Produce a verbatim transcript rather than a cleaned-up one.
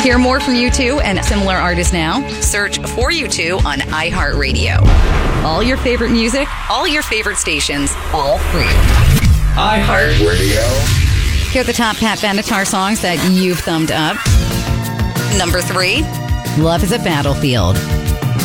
Hear more from U two and similar artists now? Search for U two on iHeartRadio. All your favorite music, all your favorite stations, all free. iHeartRadio. Here are the top Pat Benatar songs that you've thumbed up. Number three, Love is a Battlefield.